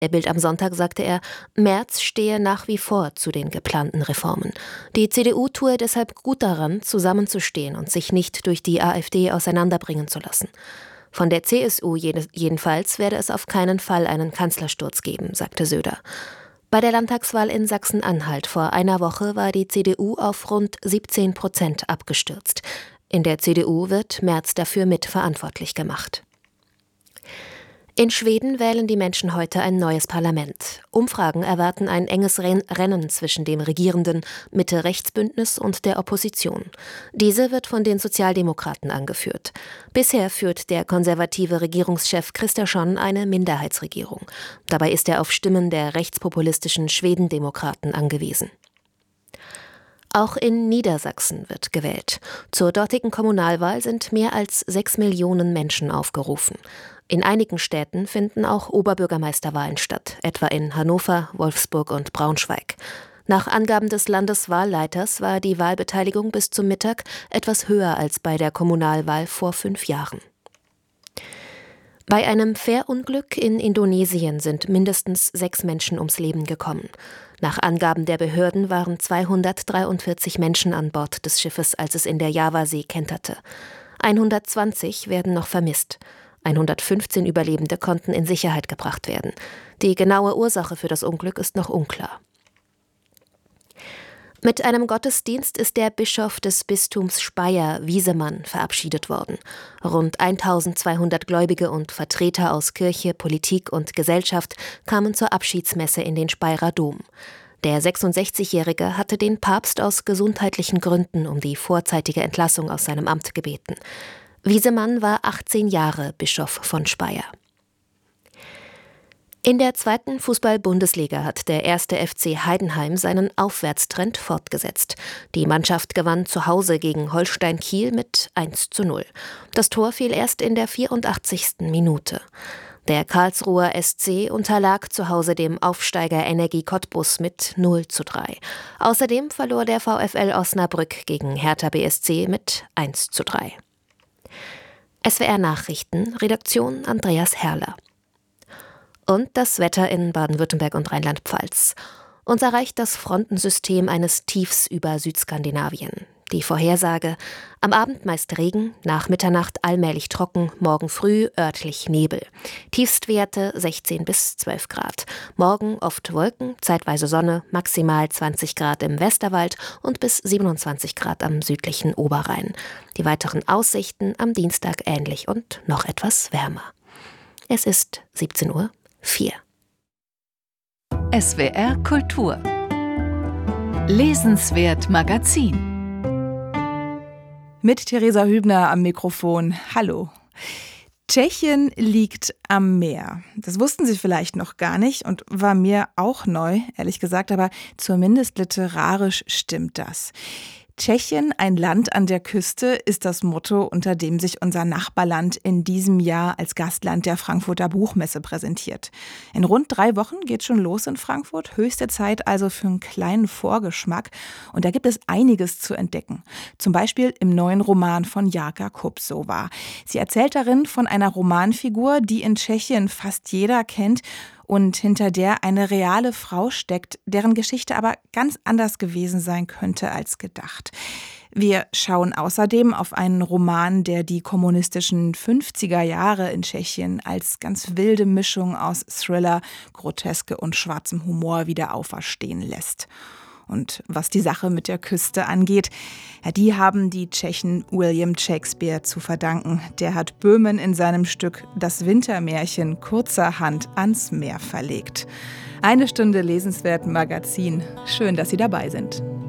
Der Bild am Sonntag sagte er, Merz stehe nach wie vor zu den geplanten Reformen. Die CDU tue deshalb gut daran, zusammenzustehen und sich nicht durch die AfD auseinanderbringen zu lassen. Von der CSU jedenfalls werde es auf keinen Fall einen Kanzlersturz geben, sagte Söder. Bei der Landtagswahl in Sachsen-Anhalt vor einer Woche war die CDU auf rund 17% abgestürzt. In der CDU wird Merz dafür mitverantwortlich gemacht. In Schweden wählen die Menschen heute ein neues Parlament. Umfragen erwarten ein enges Rennen zwischen dem regierenden Mitte-Rechts-Bündnis und der Opposition. Diese wird von den Sozialdemokraten angeführt. Bisher führt der konservative Regierungschef Kristersson eine Minderheitsregierung. Dabei ist er auf Stimmen der rechtspopulistischen Schwedendemokraten angewiesen. Auch in Niedersachsen wird gewählt. Zur dortigen Kommunalwahl sind mehr als 6 Millionen Menschen aufgerufen. In einigen Städten finden auch Oberbürgermeisterwahlen statt, etwa in Hannover, Wolfsburg und Braunschweig. Nach Angaben des Landeswahlleiters war die Wahlbeteiligung bis zum Mittag etwas höher als bei der Kommunalwahl vor 5 Jahren. Bei einem Fährunglück in Indonesien sind mindestens 6 Menschen ums Leben gekommen. Nach Angaben der Behörden waren 243 Menschen an Bord des Schiffes, als es in der Javasee kenterte. 120 werden noch vermisst. 115 Überlebende konnten in Sicherheit gebracht werden. Die genaue Ursache für das Unglück ist noch unklar. Mit einem Gottesdienst ist der Bischof des Bistums Speyer, Wiesemann, verabschiedet worden. Rund 1200 Gläubige und Vertreter aus Kirche, Politik und Gesellschaft kamen zur Abschiedsmesse in den Speyerer Dom. Der 66-Jährige hatte den Papst aus gesundheitlichen Gründen um die vorzeitige Entlassung aus seinem Amt gebeten. Wiesemann war 18 Jahre Bischof von Speyer. In der 2. Fußball-Bundesliga hat der 1. FC Heidenheim seinen Aufwärtstrend fortgesetzt. Die Mannschaft gewann zu Hause gegen Holstein Kiel mit 1:0. Das Tor fiel erst in der 84. Minute. Der Karlsruher SC unterlag zu Hause dem Aufsteiger Energie Cottbus mit 0:3. Außerdem verlor der VfL Osnabrück gegen Hertha BSC mit 1:3. SWR Nachrichten, Redaktion Andreas Herrler. Und das Wetter in Baden-Württemberg und Rheinland-Pfalz. Uns erreicht das Frontensystem eines Tiefs über Südskandinavien. Die Vorhersage: am Abend meist Regen, nach Mitternacht allmählich trocken, morgen früh örtlich Nebel. Tiefstwerte 16 bis 12 Grad. Morgen oft Wolken, zeitweise Sonne, maximal 20 Grad im Westerwald und bis 27 Grad am südlichen Oberrhein. Die weiteren Aussichten am Dienstag ähnlich und noch etwas wärmer. Es ist 17:04 Uhr. SWR Kultur. Lesenswert Magazin. Mit Theresa Hübner am Mikrofon. Hallo. Tschechien liegt am Meer. Das wussten Sie vielleicht noch gar nicht und war mir auch neu, ehrlich gesagt, aber zumindest literarisch stimmt das. Tschechien, ein Land an der Küste, ist das Motto, unter dem sich unser Nachbarland in diesem Jahr als Gastland der Frankfurter Buchmesse präsentiert. In rund 3 Wochen geht's schon los in Frankfurt. Höchste Zeit also für einen kleinen Vorgeschmack. Und da gibt es einiges zu entdecken. Zum Beispiel im neuen Roman von Jarka Kupsova. Sie erzählt darin von einer Romanfigur, die in Tschechien fast jeder kennt und hinter der eine reale Frau steckt, deren Geschichte aber ganz anders gewesen sein könnte als gedacht. Wir schauen außerdem auf einen Roman, der die kommunistischen 50er Jahre in Tschechien als ganz wilde Mischung aus Thriller, Groteske und schwarzem Humor wieder auferstehen lässt. Und was die Sache mit der Küste angeht, ja, die haben die Tschechen William Shakespeare zu verdanken. Der hat Böhmen in seinem Stück Das Wintermärchen kurzerhand ans Meer verlegt. 1 Stunde lesenswert Magazin. Schön, dass Sie dabei sind.